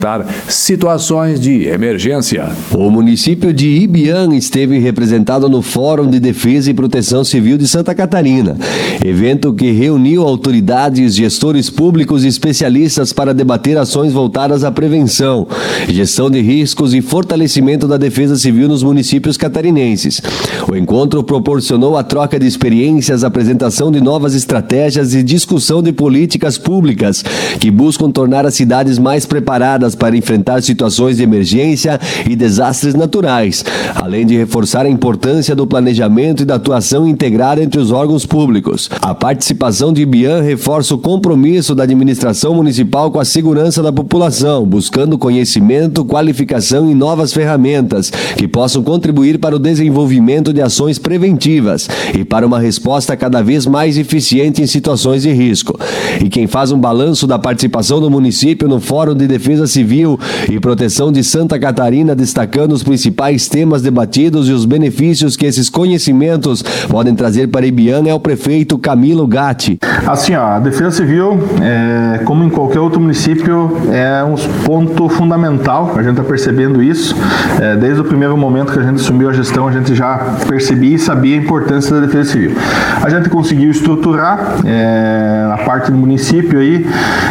situações de emergência. O município de Ibiam esteve representado no Fórum de Defesa e Proteção Civil de Santa Catarina, evento que reuniu autoridades, gestores públicos e especialistas para debater ações voltadas à prevenção, gestão de riscos e fortalecimento da defesa civil nos municípios catarinenses. O encontro proporcionou a troca de experiências, apresentação de novas estratégias e discussão de políticas públicas que buscam tornar as cidades mais preparadas para enfrentar situações de emergência e desastres naturais, além de reforçar a importância do planejamento e da atuação integrada entre os órgãos públicos. A participação de Ibiam reforça o compromisso da administração municipal com a segurança da população, buscando conhecimento, qualificação e novas ferramentas que possam contribuir para o desenvolvimento de ações preventivas e para uma resposta cada vez mais eficiente em situações de risco. E quem faz um balanço da participação do município no Fórum de Defesa Civil e Proteção de Santa Catarina, destacando os principais temas debatidos e os benefícios que esses conhecimentos podem trazer para Ibiam, é o prefeito Camilo Gatti. Assim, a Defesa Civil, como em qualquer outro município, é um ponto fundamental. A gente está percebendo isso. Desde o primeiro momento que a gente assumiu a gestão, a gente já percebia e sabia a importância da Defesa Civil. A gente conseguiu estruturar a parte do município aí,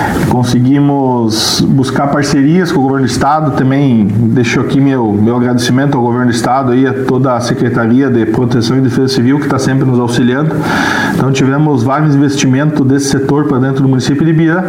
conseguimos buscar parcerias com o governo do estado. Também deixo aqui meu agradecimento ao governo do estado e a toda a Secretaria de Proteção e Defesa Civil que está sempre nos auxiliando. Então tivemos vários investimentos desse setor para dentro do município de Ibiam,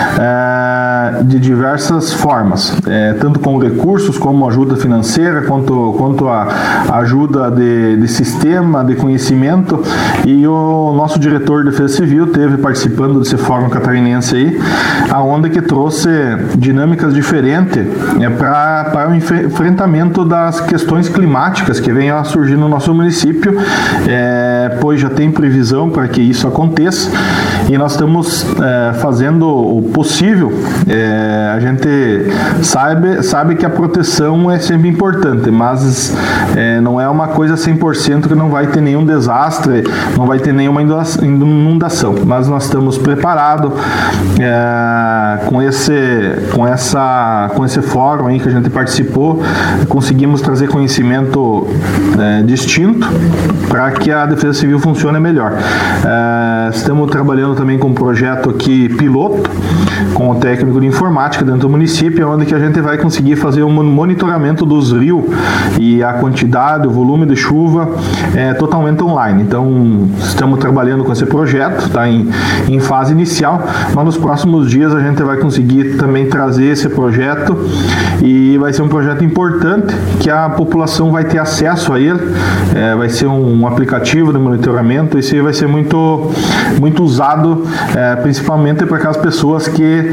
de diversas formas, tanto com recursos como ajuda financeira, quanto a ajuda de sistema, de conhecimento. E o nosso diretor de Defesa Civil teve participando desse fórum catarinense aí, aonde que trouxe dinâmicas diferentes para o enfrentamento das questões climáticas que vêm a surgir no nosso município, pois já tem previsão para que isso aconteça e nós estamos fazendo o possível. A gente sabe que a proteção é sempre importante, mas não é uma coisa 100% que não vai ter nenhum desastre, não vai ter nenhuma inundação, mas nós estamos preparados com esse fórum aí que a gente participou, conseguimos trazer conhecimento distinto para que a Defesa Civil funcione melhor. Estamos trabalhando também com um projeto aqui piloto com o técnico de informática dentro do município, onde que a gente vai conseguir fazer um monitoramento dos rios e a quantidade, o volume de chuva totalmente online. Então, estamos trabalhando com esse projeto, está em fase inicial, mas nos próximos dias a gente vai conseguir também trazer esse projeto e vai ser um projeto importante que a população vai ter acesso a ele, vai ser um aplicativo de monitoramento. Isso aí vai ser muito usado, principalmente para aquelas pessoas que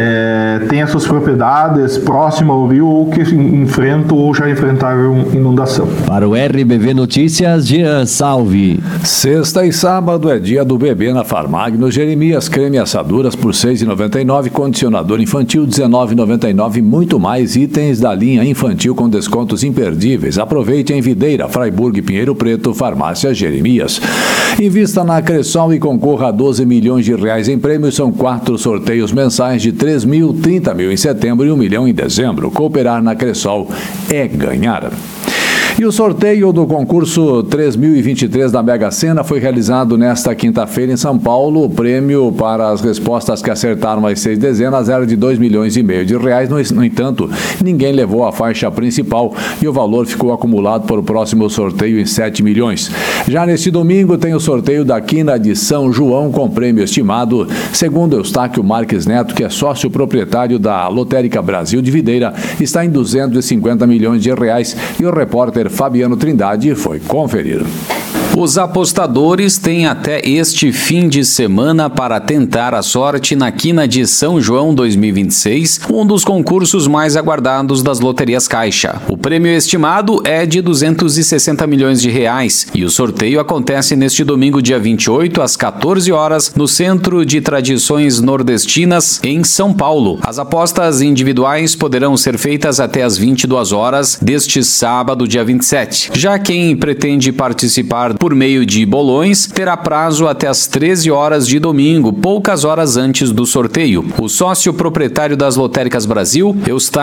têm as suas propriedades próximas ao rio ou que enfrentam ou já enfrentaram inundação. Para o RBV Notícias, Jean Salve. Sexta e sábado é dia do bebê na Farmagno Jeremias. Creme assaduras por R$ 6,99, condicionador infantil R$ 19,99, muito mais itens da linha infantil com descontos imperdíveis. Aproveite em Videira, Fraiburg, Pinheiro Preto, Farmácia Jeremias. Invista na Cressol e concorra a R$12 milhões em prêmios. São 4 sorteios mensais de 3 mil, 30 mil em setembro e 1 milhão em dezembro. Cooperar na Cressol é ganhar. E o sorteio do concurso 3023 da Mega Sena foi realizado nesta quinta-feira em São Paulo. O prêmio para as respostas que acertaram as 6 dezenas era de R$2,5 milhões. No entanto, ninguém levou a faixa principal e o valor ficou acumulado para o próximo sorteio em 7 milhões. Já neste domingo tem o sorteio da Quina de São João com prêmio estimado, segundo Eustáquio Marques Neto, que é sócio proprietário da Lotérica Brasil de Videira, está em R$250 milhões. E o repórter Fabiano Trindade foi conferir. Os apostadores têm até este fim de semana para tentar a sorte na Quina de São João 2026, um dos concursos mais aguardados das loterias Caixa. O prêmio estimado é de R$260 milhões e o sorteio acontece neste domingo, dia 28, às 14 horas, no Centro de Tradições Nordestinas, em São Paulo. As apostas individuais poderão ser feitas até às 22 horas deste sábado, dia 27. Já quem pretende participar por meio de bolões, terá prazo até às 13 horas de domingo, poucas horas antes do sorteio. O sócio proprietário das Lotéricas Brasil,